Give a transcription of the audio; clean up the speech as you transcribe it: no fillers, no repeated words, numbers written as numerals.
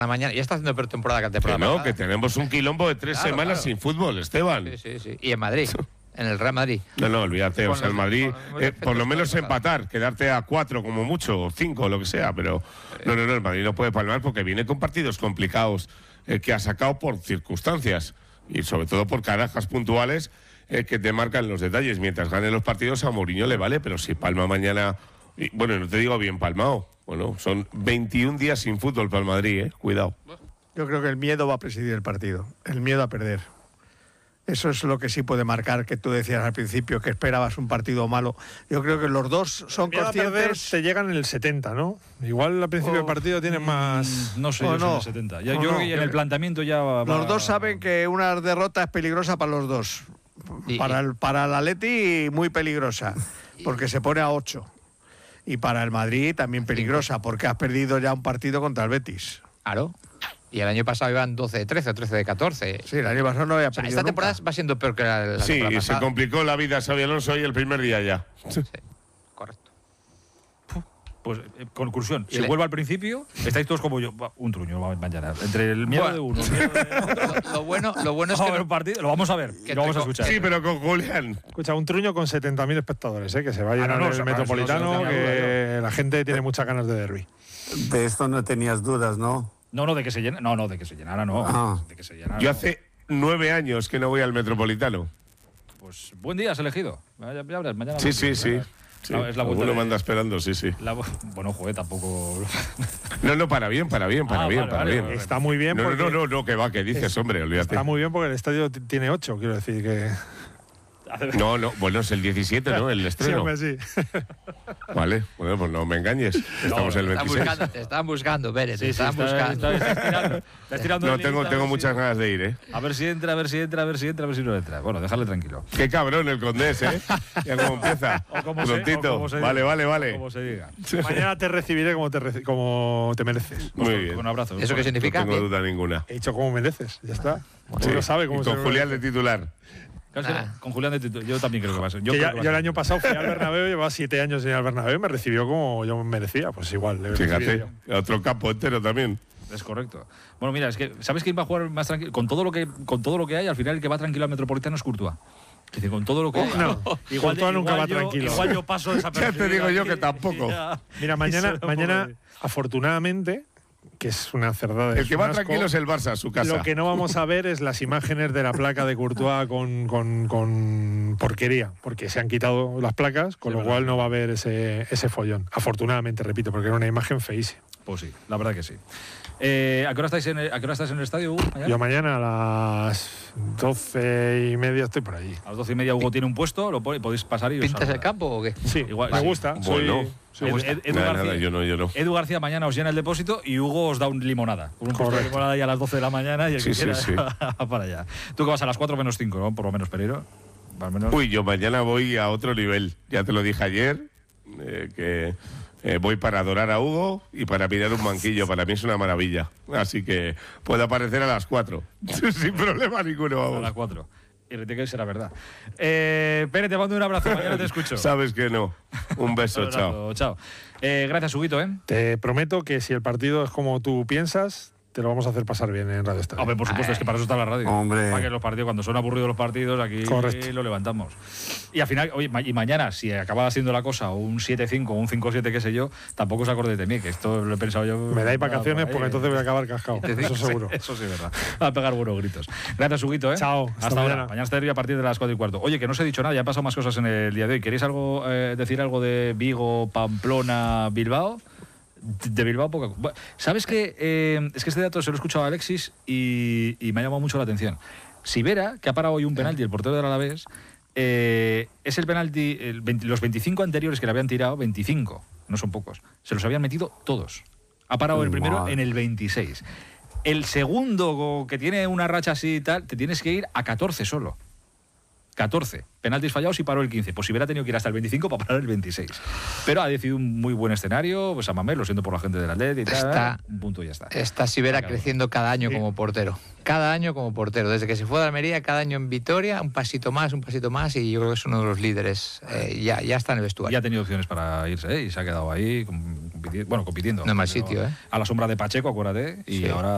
mañana. Ya está haciendo pretemporada. No, que tenemos un quilombo de 3 semanas sin fútbol, Esteban. Sí. Y en Madrid, en el Real Madrid. No, olvídate. O sea, el Madrid, por lo menos empatar, quedarte a 4 como mucho, o 5, o lo que sea. Pero no, el Madrid no puede palmar porque viene con partidos complicados que ha sacado por circunstancias. Y sobre todo por carajas puntuales que te marcan los detalles. Mientras gane los partidos a Mourinho le vale, pero si palma mañana... Bueno, no te digo bien palmado. Bueno, son 21 días sin fútbol para el Madrid, cuidado. Yo creo que el miedo va a presidir el partido, el miedo a perder. Eso es lo que sí puede marcar, que tú decías al principio que esperabas un partido malo. Yo creo que los dos son conscientes. Te llegan en el 70, ¿no? Igual al principio del partido tienes más... No sé, yo en el 70. Yo creo que en el planteamiento ya va... Los dos saben que una derrota es peligrosa para los dos. Para el Atleti muy peligrosa, porque se pone a 8. Y para el Madrid también peligrosa, porque has perdido ya un partido contra el Betis. Claro. Y el año pasado iban 12 de 13 o 13 de 14. Sí, el año pasado no había perdido. Esta temporada va siendo peor que la sí, temporada pasada. se complicó la vida a Xabi Alonso y el primer día ya. Sí, correcto. Pues, conclusión, si vuelvo al principio, estáis todos como yo. Un truño mañana. Entre el miedo de uno. Lo bueno es que lo vamos a ver, lo vamos a escuchar. Sí, pero con Julián. Escucha, un truño con 70.000 espectadores, que se va a llenar el Metropolitano, que la gente tiene muchas ganas de derbi. De esto no tenías dudas, ¿no? No, de que se llenara. No, de que se llenara, no. De que se llenara, yo hace 9 años que no voy al Metropolitano. Pues buen día has elegido. Ya verás, mañana. Sí. Sí, es la uno manda esperando, sí. Bueno, joder, tampoco... No, para bien. Vale. Está muy bien porque... No, que va, que dices, hombre, olvídate. Está muy bien porque el estadio tiene 8, quiero decir que... No, bueno, es el 17, ¿no? El estreno. Sí. Vale, bueno, pues no me engañes. Estamos en el 26. Te están buscando, Pérez. Te están buscando. Estás tirando tengo muchas ganas de ir, A ver si entra, a ver si no entra. Bueno, dejarle tranquilo. Qué cabrón el Condés, Ya como empieza. Prontito. Vale. Como se diga. Mañana te recibiré como te mereces. Muy bien. Con un abrazo. ¿Eso qué significa? No tengo duda ninguna. He dicho como mereces, ya está. Sí. Lo sabe cómo y con Julián de titular. Con Julián de titular. Yo también creo que va a ser. Yo el año pasado fui al Bernabéu, llevaba 7 años en el Bernabéu y me recibió como yo merecía. Pues igual. Fíjate, otro campo entero también. Es correcto. Bueno, mira, es que ¿sabes quién va a jugar más tranquilo? Con todo lo que hay, al final el que va tranquilo al Metropolitano es Courtois. Dice, con todo lo que hay. No, Courtois nunca va tranquilo. Igual yo paso desapercibido. Ya te digo yo que tampoco. Mira, mañana afortunadamente, que es una cerdada. El que va tranquilo es el Barça, su casa. Lo que no vamos a ver es las imágenes de la placa de Courtois con porquería, porque se han quitado las placas, con lo cual no va a haber ese follón. Afortunadamente, repito, porque era una imagen feísima. Pues sí, la verdad que sí. ¿A qué hora estás en el estadio, Hugo? Yo mañana a las 12:30 estoy por allí. A las 12:30 Hugo tiene un puesto, podéis pasar y os ¿Pintas el campo o qué? Sí, igual, me gusta. Bueno. Yo no. Edu García mañana os llena el depósito y Hugo os da un limonada. Un puesto de limonada ya a las 12 de la mañana y el que quiera para allá. Tú que vas a las 4 menos 5, ¿no? Por lo menos, Pereiro. Uy, yo mañana voy a otro nivel. Ya te lo dije ayer, que voy para adorar a Hugo y para mirar un banquillo. Para mí es una maravilla. Así que puedo aparecer a las 4. Sin problema ninguno, vamos. A las 4. Y que será verdad. Pérez, te mando un abrazo, mañana te escucho. Sabes que no. Un beso, chao. Gracias, Huguito. Te prometo que si el partido es como tú piensas, te lo vamos a hacer pasar bien en Radio Estadio. Hombre, por supuesto, es que para eso está la radio. Hombre. Para que los partidos, cuando son aburridos los partidos, aquí lo levantamos. Y al final, y mañana, si acaba siendo la cosa un 7-5 o un 5-7, qué sé yo, tampoco os acordéis de mí, que esto lo he pensado yo. Me dais vacaciones porque entonces voy a acabar cascado. Eso seguro. Eso sí es verdad. Va a pegar buenos gritos. Gracias, Huguito. Chao. Hasta ahora. Mañana estaré a partir de las 4:15. Oye, que no os he dicho nada, ya han pasado más cosas en el día de hoy. ¿Queréis decir algo de Vigo, Pamplona, Bilbao? De Bilbao poca. ¿Sabes qué? Es que este dato se lo he escuchado a Alexis y me ha llamado mucho la atención. Sivera, que ha parado hoy un penalti, el portero del Alavés, es el penalti, los 25 anteriores que le habían tirado, 25, no son pocos, se los habían metido todos. Ha parado el primero en el 26. El segundo, que tiene una racha así y tal, te tienes que ir a 14 solo. 14 penaltis fallados y paró el 15. Pues si hubiera tenido que ir hasta el 25 para parar el 26. Pero ha decidido un muy buen escenario. Pues a Mamés, lo siento por la gente del Atleti y tal. Un punto y ya está. Está Sivera creciendo cada año como portero. Cada año como portero. Desde que se fue de Almería, cada año en Vitoria, un pasito más. Y yo creo que es uno de los líderes. Ya está en el vestuario. Ya ha tenido opciones para irse, y se ha quedado ahí compitiendo. No es mal sitio, A la sombra de Pacheco, acuérdate. Y ahora